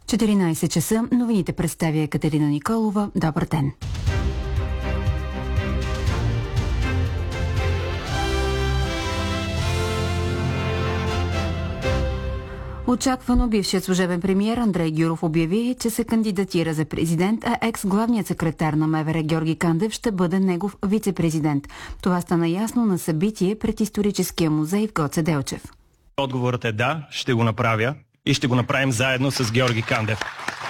14 часа. Новините представя Екатерина Николова. Добър ден. Очаквано бившият служебен премиер Андрей Гюров обяви, че се кандидатира за президент, а екс-главният секретар на МВР Георги Кандев ще бъде негов вице-президент. Това стана ясно на събитие пред историческия музей в Гоце Делчев. Отговорът е да, ще го направя и ще го направим заедно с Георги Кандев.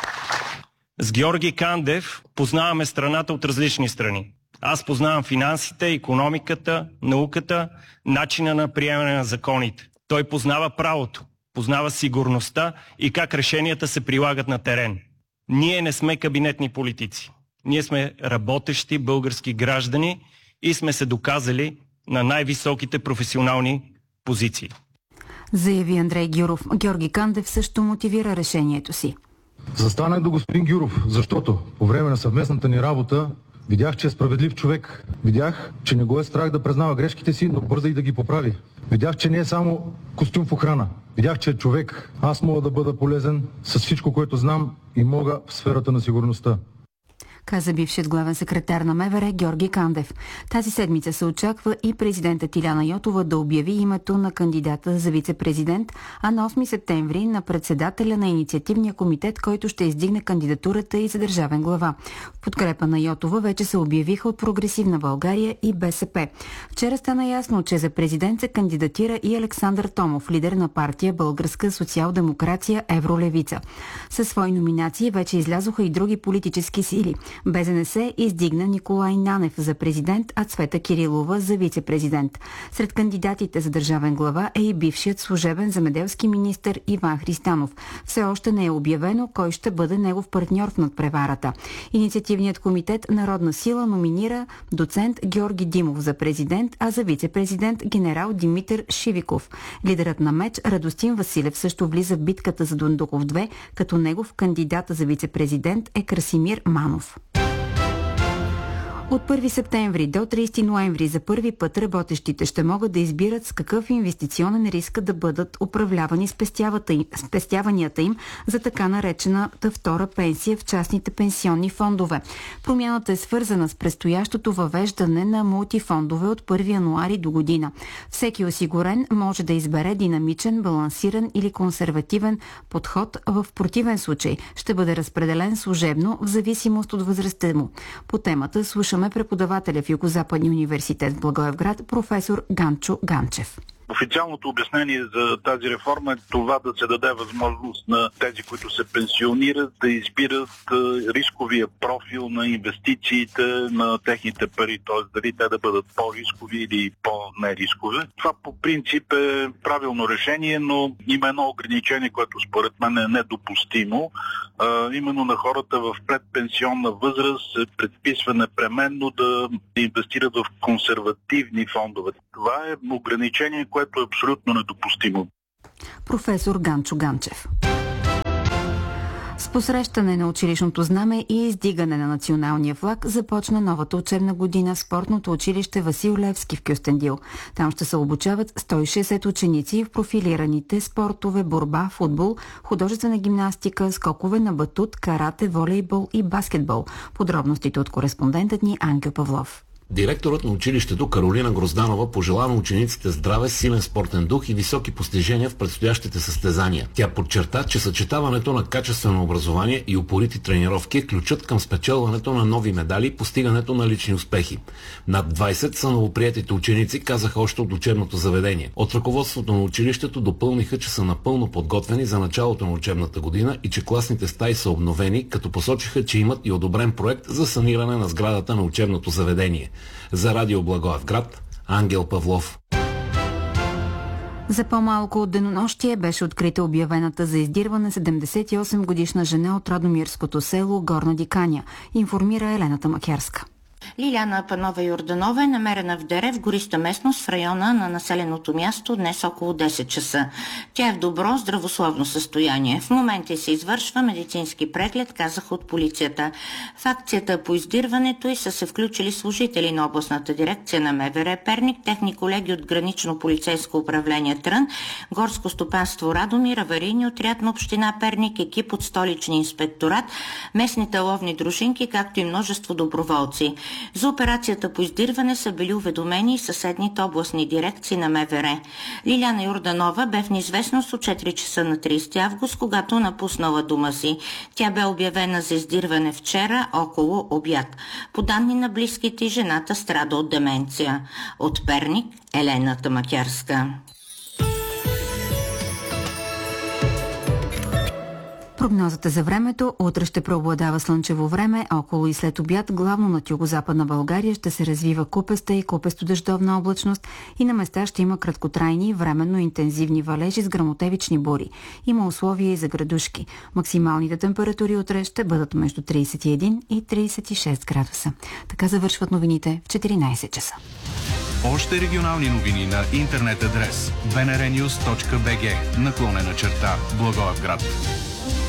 С Георги Кандев познаваме страната от различни страни. Аз познавам финансите, икономиката, науката, начина на приемане на законите. Той познава правото, познава сигурността и как решенията се прилагат на терен. Ние не сме кабинетни политици. Ние сме работещи български граждани и сме се доказали на най-високите професионални позиции. Заяви Андрей Гюров. Георги Кандев също мотивира решението си. Застанах до господин Гюров, защото по време на съвместната ни работа видях, че е справедлив човек. Видях, че не го е страх да признава грешките си, но бърза и да ги поправи. Видях, че не е само костюм в охрана. Видях, че е човек. Аз мога да бъда полезен с всичко, което знам и мога в сферата на сигурността, каза бившият главен секретар на МВР Георги Кандев. Тази седмица се очаква и президентът Иляна Йотова да обяви името на кандидата за вице-президент, а на 8 септември на председателя на инициативния комитет, който ще издигне кандидатурата и за държавен глава. В подкрепа на Йотова вече се обявиха от Прогресивна България и БСП. Вчера стана ясно, че за президент се кандидатира и Александър Томов, лидер на партия Българска социал-демокрация Евролевица. Със свои номинации вече излязоха и други политически сили. БЗНС издигна Николай Нанев за президент, а Цвета Кирилова за вице-президент. Сред кандидатите за държавен глава е и бившият служебен земеделски министър Иван Христанов. Все още не е обявено кой ще бъде негов партньор в надпреварата. Инициативният комитет Народна сила номинира доцент Георги Димов за президент, а за вице-президент генерал Димитър Шивиков. Лидерът на МЕЧ Радостин Василев също влиза в битката за Дондуков 2, като негов кандидат за вице-президент е Красимир Манов. От 1 септември до 30 ноември за първи път работещите ще могат да избират с какъв инвестиционен риск да бъдат управлявани спестяванията им за така наречената втора пенсия в частните пенсионни фондове. Промяната е свързана с предстоящото въвеждане на мултифондове от 1 януари до година. Всеки осигурен може да избере динамичен, балансиран или консервативен подход. В противен случай ще бъде разпределен служебно в зависимост от възрастта му. По темата слушаме преподавателя в Югозападния университет в Благоевград, професор Ганчо Ганчев. Официалното обяснение за тази реформа е това да се даде възможност на тези, които се пенсионират, да избират рисковия профил на инвестициите на техните пари, т.е. дали те да бъдат по-рискови или по-нерискови. Това по принцип е правилно решение, но има едно ограничение, което според мен е недопустимо. Именно на хората в предпенсионна възраст се предписва непременно да инвестират в консервативни фондове. Това е ограничение, което е абсолютно недопустимо. Професор Ганчо Ганчев. С посрещане на училищното знаме и издигане на националния флаг започна новата учебна година в спортното училище Васил Левски в Кюстендил. Там ще се обучават 160 ученици в профилираните спортове борба, футбол, художествена гимнастика, скокове на батут, карате, волейбол и баскетбол. Подробностите от кореспондентът ни Ангел Павлов. Директорът на училището Каролина Грозданова пожела на учениците здраве, силен спортен дух и високи постижения в предстоящите състезания. Тя подчерта, че съчетаването на качествено образование и упорити тренировки е ключът към спечелването на нови медали и постигането на лични успехи. Над 20 са новоприетите ученици, казаха още от учебното заведение. От ръководството на училището допълниха, че са напълно подготвени за началото на учебната година и че класните стаи са обновени, като посочиха, че имат и одобрен проект за саниране на сградата на учебното заведение. За Радио Благоевград, Ангел Павлов. За по-малко от денонощие беше открита обявената за издирване 78-годишна жена от Радомирското село Горна Диканя, информира Елена Тамакерска. Лиляна Панова-Йорданова е намерена в дере в гориста местност в района на населеното място днес около 10 часа. Тя е в добро здравословно състояние. В момента се извършва медицински преглед, казаха от полицията. В акцията по издирването и са се включили служители на областната дирекция на МВР Перник, техни колеги от гранично полицейско управление Трън, горско стопанство Радомир, аварийни отряд на община Перник, екип от столичния инспекторат, местните ловни дружинки, както и множество доброволци. За операцията по издирване са били уведомени и съседните областни дирекции на МВР. Лиляна Йорданова бе в неизвестност от 4 часа на 30 август, когато напуснала дома си. Тя бе обявена за издирване вчера около обяд. По данни на близките, жената страда от деменция. От Перник, Елена Тамакярска. Прогнозата за времето: утре ще преобладава слънчево време, около и след обяд главно над югозападна България ще се развива купеста и купесто-дъждовна облачност и на места ще има краткотрайни, временно интензивни валежи с гръмотевични бури. Има условия и за градушки. Максималните температури утре ще бъдат между 31 и 36 градуса. Така завършват новините в 14 часа. Още регионални новини на интернет адрес bnrnews.bg / Благоевград.